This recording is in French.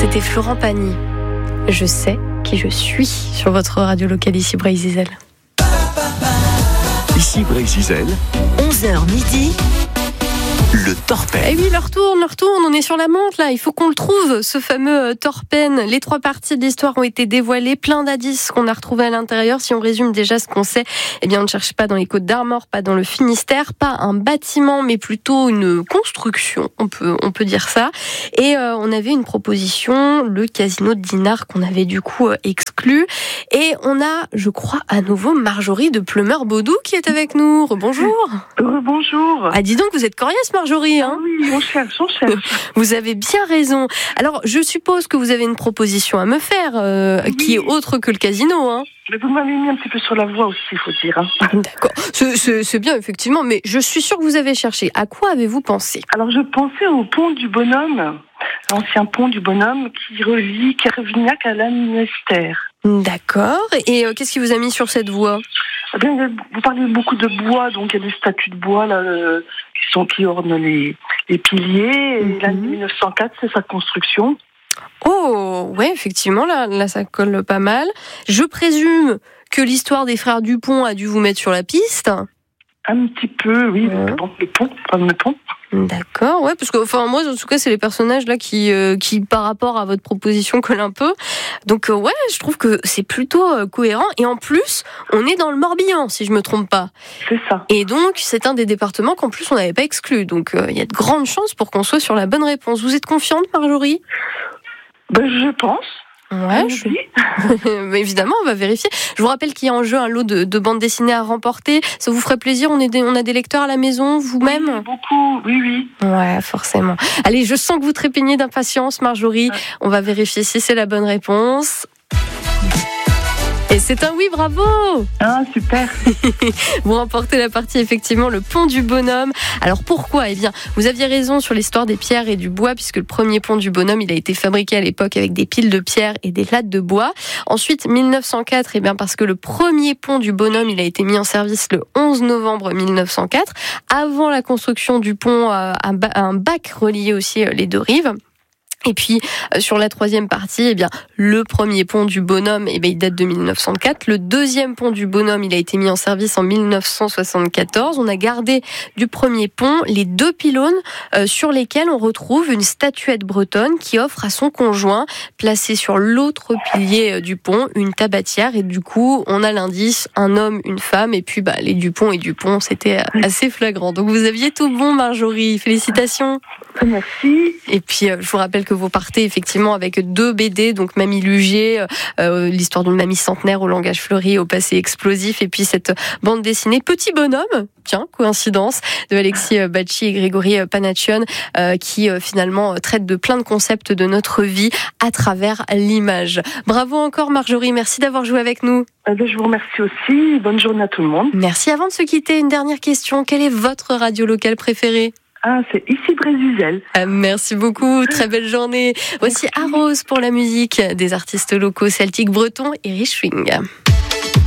C'était Florent Pagny. Je sais qui je suis sur votre radio locale ici Bray-Zizel. Ici Bray-Zizel, 11h midi. le Torpen. Et oui, leur tourne, on est sur la menthe là, il faut qu'on le trouve, ce fameux Torpen. Les 3 parties de l'histoire ont été dévoilées, plein d'indices qu'on a retrouvés à l'intérieur. Si on résume déjà ce qu'on sait, eh bien on ne cherche pas dans les Côtes d'Armor, pas dans le Finistère, pas un bâtiment, mais plutôt une construction, on peut dire ça. Et on avait une proposition, le casino de Dinard, qu'on avait du coup exclu. Et on a, je crois, à nouveau Marjorie de Pleumeur-Baudou qui est avec nous. Rebonjour. Bonjour. Ah, dis donc, vous êtes coriace, Marjorie, hein? Oui, on cherche. Vous avez bien raison. Alors, je suppose que vous avez une proposition à me faire, qui est autre que le casino, hein? Mais vous m'avez mis un petit peu sur la voie aussi, il faut dire. D'accord. C'est bien, effectivement, mais je suis sûre que vous avez cherché. À quoi avez-vous pensé? Alors, je pensais au pont du Bonhomme, l'ancien pont du Bonhomme qui relie Kervignac à Lanester. D'accord. Et qu'est-ce qui vous a mis sur cette voie? Eh bien, vous parlez beaucoup de bois, donc il y a des statues de bois là, qui ornent les piliers. Et l'année 1904, c'est sa construction. Oh, ouais, effectivement, là, ça colle pas mal. Je présume que l'histoire des frères Dupont a dû vous mettre sur la piste. Un petit peu, oui, le pont. D'accord, ouais, parce que, enfin, moi, en tout cas, c'est les personnages là qui, par rapport à votre proposition, collent un peu. Donc, ouais, je trouve que c'est plutôt cohérent. Et en plus, on est dans le Morbihan, si je me trompe pas. C'est ça. Et donc, c'est un des départements qu'en plus on n'avait pas exclu. Donc, il y a de grandes chances pour qu'on soit sur la bonne réponse. Vous êtes confiante, Marjorie? Je pense. Ouais, évidemment, on va vérifier. Je vous rappelle qu'il y a en jeu un lot de bandes dessinées à remporter. Ça vous ferait plaisir? On a des lecteurs à la maison, vous-même? Oui, beaucoup, oui. Ouais, forcément. Allez, je sens que vous trépignez d'impatience, Marjorie. On va vérifier si c'est la bonne réponse. Et c'est un oui, bravo! Ah, super! Vous remportez la partie, effectivement, le pont du Bonhomme. Alors pourquoi? Eh bien, vous aviez raison sur l'histoire des pierres et du bois, puisque le premier pont du Bonhomme, il a été fabriqué à l'époque avec des piles de pierres et des lattes de bois. Ensuite, 1904, eh bien, parce que le premier pont du Bonhomme, il a été mis en service le 11 novembre 1904, avant la construction du pont, un bac relié aussi les deux rives. Et puis, sur la troisième partie, eh bien, le premier pont du Bonhomme, eh bien, il date de 1904. Le deuxième pont du Bonhomme, il a été mis en service en 1974. On a gardé du premier pont les 2 pylônes sur lesquels on retrouve une statuette bretonne qui offre à son conjoint, placé sur l'autre pilier du pont, une tabatière. Et du coup, on a l'indice, un homme, une femme. Et puis, les Dupont et Dupont, c'était assez flagrant. Donc, vous aviez tout bon, Marjorie. Félicitations. Merci. Et puis, je vous rappelle que vous partez effectivement avec 2 BD, donc Mamie Lugier, l'histoire d'une mamie centenaire au langage fleuri, au passé explosif, et puis cette bande dessinée Petit Bonhomme, tiens, coïncidence, de Alexis Bacci et Grégory Panaccione, qui finalement traite de plein de concepts de notre vie à travers l'image. Bravo encore Marjorie, merci d'avoir joué avec nous. Je vous remercie aussi, bonne journée à tout le monde. Merci. Avant de se quitter, une dernière question, quelle est votre radio locale préférée? C'est ici Bray-Zizel. Merci beaucoup, très belle journée. Voici Arrose pour la musique des artistes locaux celtiques bretons et Richwing.